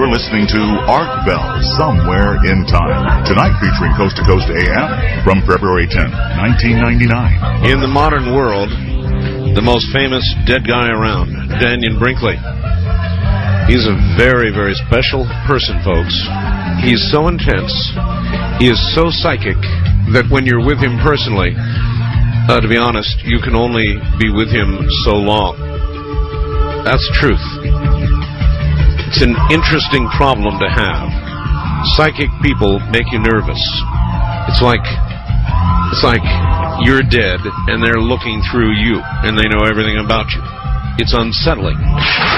You're listening to Art Bell, Somewhere in Time. Tonight featuring Coast to Coast AM from February 10, 1999. In the modern world, the most famous dead guy around, Dannion Brinkley. He's a very, very special person, folks. He's so intense, he is so psychic, that when you're with him personally, to be honest, you can only be with him so long. That's truth. It's an interesting problem to have. Psychic people make you nervous. It's like you're dead and they're looking through you and they know everything about you. It's unsettling.